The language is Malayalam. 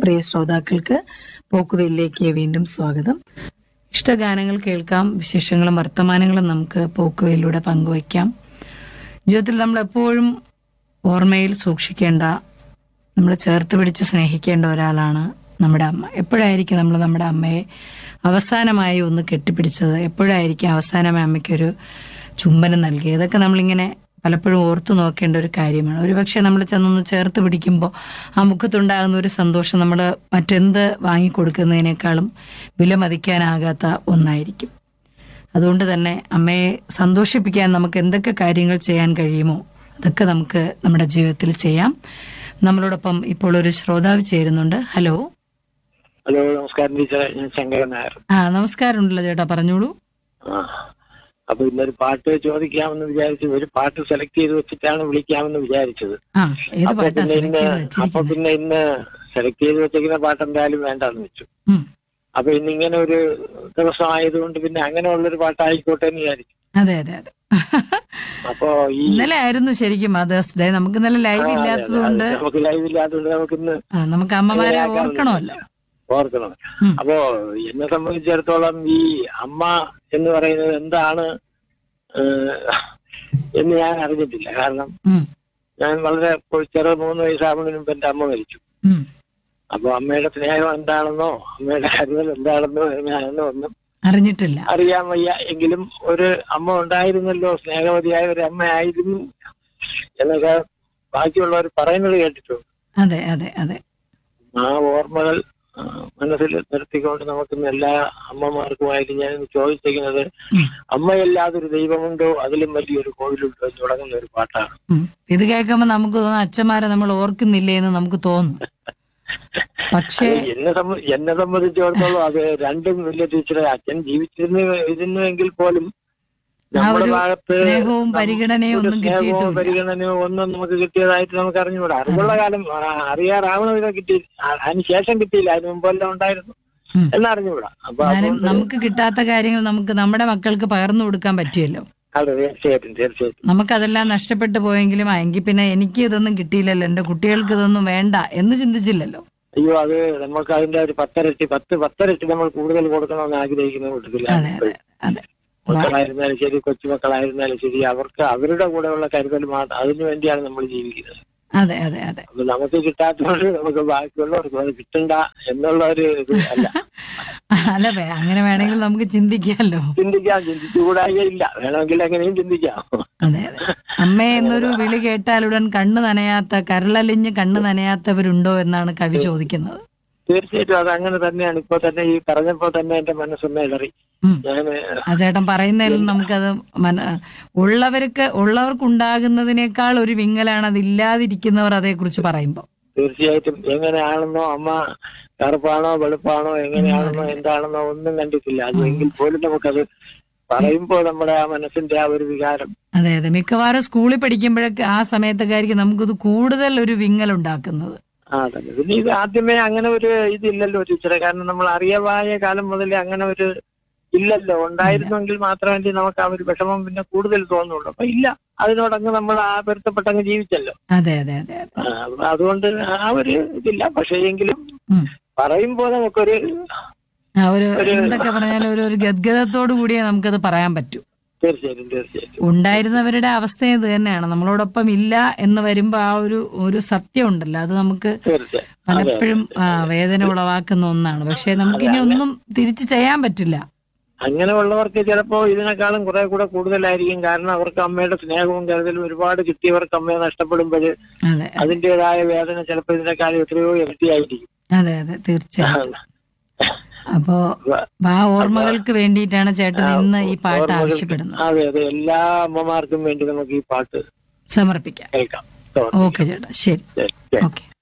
പ്രിയ ശ്രോതാക്കൾക്ക് പോക്കുവെയിലേക്ക് വീണ്ടും സ്വാഗതം. ഇഷ്ടഗാനങ്ങൾ കേൾക്കാം, വിശേഷങ്ങളും വർത്തമാനങ്ങളും നമുക്ക് പോക്കുവെയിലൂടെ പങ്കുവയ്ക്കാം. ജീവിതത്തിൽ നമ്മൾ എപ്പോഴും ഓർമ്മയിൽ സൂക്ഷിക്കേണ്ട, നമ്മൾ ചേർത്ത് പിടിച്ച് സ്നേഹിക്കേണ്ട ഒരാളാണ് നമ്മുടെ അമ്മ. എപ്പോഴായിരിക്കും നമ്മൾ നമ്മുടെ അമ്മയെ അവസാനമായി ഒന്ന് കെട്ടിപ്പിടിച്ചത്? എപ്പോഴായിരിക്കും അവസാനമായി അമ്മയ്ക്കൊരു ചുംബനം നൽകിയത്? ഇതൊക്കെ നമ്മളിങ്ങനെ പലപ്പോഴും ഓർത്തു നോക്കേണ്ട ഒരു കാര്യമാണ്. ഒരുപക്ഷെ നമ്മൾ ചെന്നൊന്ന് ചേർത്ത് പിടിക്കുമ്പോൾ ആ മുഖത്തുണ്ടാകുന്ന ഒരു സന്തോഷം നമ്മൾ മറ്റെന്ത് വാങ്ങിക്കൊടുക്കുന്നതിനേക്കാളും വിലമതിക്കാനാകാത്ത ഒന്നായിരിക്കും. അതുകൊണ്ട് തന്നെ അമ്മയെ സന്തോഷിപ്പിക്കാൻ നമുക്ക് എന്തൊക്കെ കാര്യങ്ങൾ ചെയ്യാൻ കഴിയുമോ അതൊക്കെ നമുക്ക് നമ്മുടെ ജീവിതത്തിൽ ചെയ്യാം. നമ്മളോടൊപ്പം ഇപ്പോൾ ഒരു ശ്രോതാവ് ചേരുന്നുണ്ട്. ഹലോ. ഹലോ, നമസ്കാരം ടീച്ചർ. ഞാൻ ശങ്കരൻ നായർ. നമസ്കാരം ഉണ്ടല്ലോ ചേട്ടാ, പറഞ്ഞോളൂ. അപ്പൊ ഇന്നൊരു പാട്ട് ചോദിക്കാമെന്ന് വിചാരിച്ചു. ഒരു പാട്ട് സെലക്ട് ചെയ്ത് വെച്ചിട്ടാണ് വിളിക്കാമെന്ന് വിചാരിച്ചത്. അപ്പൊ പിന്നെ ഇന്ന് സെലക്ട് ചെയ്ത് വെച്ചിരിക്കുന്ന പാട്ട് എന്തായാലും വേണ്ടെന്ന് വെച്ചു. അപ്പൊ ഇന്നിങ്ങനെ ഒരു ദിവസം ആയതുകൊണ്ട് പിന്നെ അങ്ങനെയുള്ളൊരു പാട്ടായിക്കോട്ടെ എന്ന് വിചാരിച്ചു. അതെ അതെ അതെ. അപ്പൊ ഇന്നലെ ആയിരുന്നു ശരിക്കും മദേഴ്സ് ഡേ. നമുക്ക് ഇന്നലെ ലൈവ് ഇല്ലാത്തതുകൊണ്ട് നമുക്ക് അമ്മമാരെ ഓർക്കണം. അപ്പോ എന്നെ സംബന്ധിച്ചിടത്തോളം ഈ അമ്മ എന്ന് പറയുന്നത് എന്താണ് എന്ന് ഞാൻ അറിഞ്ഞിട്ടില്ല. കാരണം ഞാൻ വളരെ 3 വയസ്സാകുന്നതിന് മുമ്പ് എന്റെ അമ്മ മരിച്ചു. അപ്പൊ അമ്മയുടെ സ്നേഹം എന്താണെന്നോ അമ്മയുടെ കരുതൽ എന്താണെന്നോ ഞാനൊന്നും അറിഞ്ഞിട്ടില്ല, അറിയാൻ വയ്യ. എങ്കിലും ഒരു അമ്മ ഉണ്ടായിരുന്നല്ലോ, സ്നേഹവതിയായ ഒരു അമ്മയായിരുന്നു എന്നൊക്കെ ബാക്കിയുള്ളവർ പറയുന്നത് കേട്ടിട്ടുണ്ട്. അതെ അതെ അതെ. ആ ഓർമ്മകൾ മനസ്സിൽ നിർത്തിക്കൊണ്ട് നമുക്ക് എല്ലാ അമ്മമാർക്കുമായിട്ട് ഞാൻ ചോദിച്ചിരിക്കുന്നത്, അമ്മയല്ലാതൊരു ദൈവമുണ്ടോ, അതിലും വലിയൊരു കോവിലുണ്ടോ എന്ന് തുടങ്ങുന്ന ഒരു പാട്ടാണ്. ഇത് കേൾക്കുമ്പോ നമുക്ക് തോന്നുന്നു അച്ഛന്മാരെ നമ്മൾ ഓർക്കുന്നില്ലേ എന്ന് നമുക്ക് തോന്നും. പക്ഷേ എന്നെ സംബന്ധിച്ചിടത്തോളം അത് രണ്ടും വലിയ ടീച്ചറെ. അച്ഛൻ ജീവിച്ചിരുന്നുവെങ്കിൽ പോലും നമ്മുടെ ഭാഗത്ത് സ്നേഹവും പരിഗണനയോ ഒന്നും നമുക്ക് കിട്ടിയതായിട്ട് നമുക്ക് അറിഞ്ഞുകൂടാ. അറിവുള്ള കാലം അറിയാറാവണ വിധം കിട്ടി, അതിന് ശേഷം കിട്ടിയില്ല, അതിന് മുമ്പെല്ലാം ഉണ്ടായിരുന്നു എന്നറിഞ്ഞുകൂടാ. അപ്പൊ നമുക്ക് കിട്ടാത്ത കാര്യങ്ങൾ നമുക്ക് നമ്മുടെ മക്കൾക്ക് പകർന്നു കൊടുക്കാൻ പറ്റിയല്ലോ. അതെ, തീർച്ചയായിട്ടും. നമുക്കതെല്ലാം നഷ്ടപ്പെട്ടു പോയെങ്കിലും എങ്കിൽ പിന്നെ എനിക്ക് ഇതൊന്നും കിട്ടിയില്ലല്ലോ, എന്റെ കുട്ടികൾക്ക് ഇതൊന്നും വേണ്ട എന്ന് ചിന്തിച്ചില്ലല്ലോ. അയ്യോ, അത് നമുക്ക് അതിന്റെ ഒരു 10 നമ്മൾ കൂടുതൽ കൊടുക്കണമെന്ന് ആഗ്രഹിക്കുന്ന കൂട്ടത്തില്ല. മക്കളായിരുന്നാലും ശരി, കൊച്ചുമക്കളായിരുന്നാലും ശരി, അവർക്ക് അവരുടെ കൂടെയുള്ള കരുതൽ അതിനു വേണ്ടിയാണ് നമ്മൾ ജീവിക്കുന്നത്. അതെ അതെ അതെ. അപ്പൊ നമുക്ക് കിട്ടാത്തതുകൊണ്ട് നമുക്ക് ബാക്കിയുള്ളവർക്ക് അത് കിട്ടണ്ട എന്നുള്ള ഒരു ഇത് അല്ല. അങ്ങനെ വേണമെങ്കിൽ നമുക്ക് ചിന്തിച്ചുകൂടായില്ല, വേണമെങ്കിൽ എങ്ങനെയും ചിന്തിക്കാം. അതെ അതെ. അമ്മ എന്നൊരു വിളി കേട്ടാലുടൻ കണ്ണു നനയാത്ത, കരളലിഞ്ഞ് കണ്ണു നനയാത്തവരുണ്ടോ എന്നാണ് കവി ചോദിക്കുന്നത്. തീർച്ചയായിട്ടും അത് അങ്ങനെ തന്നെയാണ്. ഇപ്പൊ തന്നെ ഈ പറഞ്ഞപ്പോ തന്നെ എന്റെ മനസ്സൊന്ന് ഇടറി. ആ ചേട്ടൻ പറയുന്നതിൽ നമുക്കത് ഉള്ളവർക്കുണ്ടാകുന്നതിനേക്കാൾ ഒരു വിങ്ങലാണ് അതില്ലാതിരിക്കുന്നവർ അതേക്കുറിച്ച് പറയുമ്പോ. തീർച്ചയായിട്ടും എങ്ങനെയാണെന്നോ അമ്മ കറുപ്പാണോ വെളുപ്പാണോ എങ്ങനെയാണെന്നോ എന്താണെന്നോ ഒന്നും കണ്ടിട്ടില്ല. അതെങ്കിൽ പോലും നമുക്കത് പറയുമ്പോൾ നമ്മുടെ ആ മനസ്സിന്റെ ആ ഒരു വികാരം. അതെ അതെ. മിക്കവാറും സ്കൂളിൽ പഠിക്കുമ്പോഴൊക്കെ ആ സമയത്തൊക്കെ ആയിരിക്കും നമുക്കിത് കൂടുതൽ ഒരു വിങ്ങൽ ഉണ്ടാക്കുന്നത്. അതെ. പിന്നെ ഇത് ആദ്യമേ അങ്ങനെ ഒരു ഇതില്ലല്ലോ ടീച്ചറെ. കാരണം നമ്മൾ അറിയവായ കാലം മുതലേ അങ്ങനെ ഒരു ഇല്ലല്ലോ. ഉണ്ടായിരുന്നെങ്കിൽ മാത്രമേ നമുക്ക് ആ ഒരു വിഷമം പിന്നെ കൂടുതൽ തോന്നുള്ളൂ. അപ്പൊ ഇല്ല, അതിനോടങ്ങ് നമ്മൾ ആ പൊരുത്തപ്പെട്ടങ്ങ് ജീവിച്ചല്ലോ. അതെ അതെ അതെ. അതുകൊണ്ട് ആ ഒരു ഇതില്ല. പക്ഷേ എങ്കിലും പറയുമ്പോ നമുക്കൊരു എന്തൊക്കെ പറഞ്ഞാലും ഒരു ഗദ്ഗതത്തോടു കൂടിയേ നമുക്കത് പറയാൻ പറ്റൂ. തീർച്ചയായിട്ടും. ഉണ്ടായിരുന്നവരുടെ അവസ്ഥ ഇത് തന്നെയാണ്. നമ്മളോടൊപ്പം ഇല്ല എന്ന് വരുമ്പോ ആ ഒരു സത്യം ഉണ്ടല്ലോ, അത് നമുക്ക് പലപ്പോഴും വേദന ഉളവാക്കുന്ന ഒന്നാണ്. പക്ഷെ നമുക്കിനി ഒന്നും തിരിച്ചു ചെയ്യാൻ പറ്റില്ല. അങ്ങനെയുള്ളവർക്ക് ചിലപ്പോ ഇതിനേക്കാളും കുറെ കൂടെ കൂടുതലായിരിക്കും. കാരണം അവർക്ക് അമ്മയുടെ സ്നേഹവും കരുതലും ഒരുപാട് കിട്ടിയവർക്ക് അമ്മയെ നഷ്ടപ്പെടുമ്പോൾ അതിന്റേതായ വേദന ചിലപ്പോൾ ഇതിനേക്കാളും എത്രയോ ഇരട്ടിയായിരിക്കും. അതെ അതെ, തീർച്ചയായും. അപ്പോ ആ ഓർമ്മകൾക്ക് വേണ്ടിയിട്ടാണ് ചേട്ടൻ ഇന്ന് ഈ പാട്ട് ആവശ്യപ്പെടുന്നത്. അതെ അതെ. എല്ലാ അമ്മമാർക്കും വേണ്ടി നമുക്ക് ഈ പാട്ട് സമർപ്പിക്കാം. കേൾക്കാം. ഓക്കെ ചേട്ടാ, ശരി. ഓക്കെ.